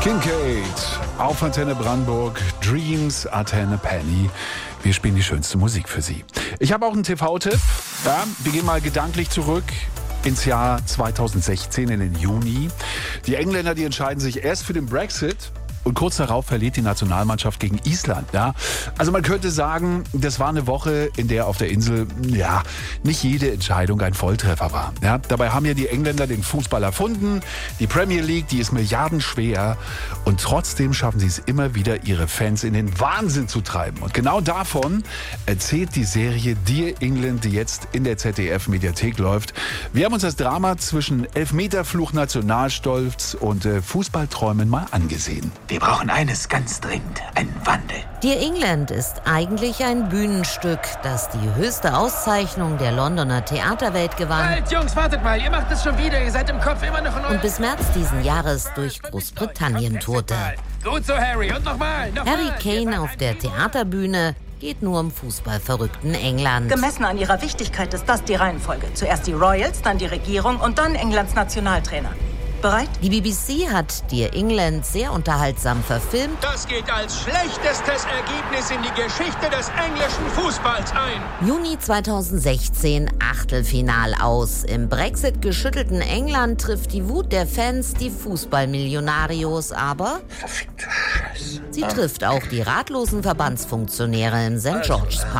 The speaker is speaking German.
Kincaid auf Antenne Brandenburg, Dreams, Antenne Penny. Wir spielen die schönste Musik für Sie. Ich habe auch einen TV-Tipp. Ja, wir gehen mal gedanklich zurück ins Jahr 2016, in den Juni. Die Engländer, die entscheiden sich erst für den Brexit. Und kurz darauf verliert die Nationalmannschaft gegen Island. Ja? Also man könnte sagen, das war eine Woche, in der auf der Insel nicht jede Entscheidung ein Volltreffer war. Ja? Dabei haben ja die Engländer den Fußball erfunden. Die Premier League, die ist milliardenschwer. Und trotzdem schaffen sie es immer wieder, ihre Fans in den Wahnsinn zu treiben. Und genau davon erzählt die Serie Dear England, die jetzt in der ZDF-Mediathek läuft. Wir haben uns das Drama zwischen Elfmeterfluch, Nationalstolz und Fußballträumen mal angesehen. Wir brauchen eines ganz dringend, einen Wandel. Dear England ist eigentlich ein Bühnenstück, das die höchste Auszeichnung der Londoner Theaterwelt gewann. Halt, Jungs, wartet mal, ihr macht es schon wieder, ihr seid im Kopf immer noch in eurem... Und bis März diesen Jahres durch Großbritannien tourte. Gut so, Harry, und nochmal. Harry Kane auf der Theaterbühne geht nur im fußballverrückten England. Gemessen an ihrer Wichtigkeit ist das die Reihenfolge. Zuerst die Royals, dann die Regierung und dann Englands Nationaltrainer. Bereit? Die BBC hat Dear England sehr unterhaltsam verfilmt. Das geht als schlechtestes Ergebnis in die Geschichte des englischen Fußballs ein. Juni 2016 Achtelfinal aus. Im Brexit geschüttelten England trifft die Wut der Fans die Fußballmillionarios, aber Verfickte Scheiße. sie trifft auch die ratlosen Verbandsfunktionäre im St. George's Park.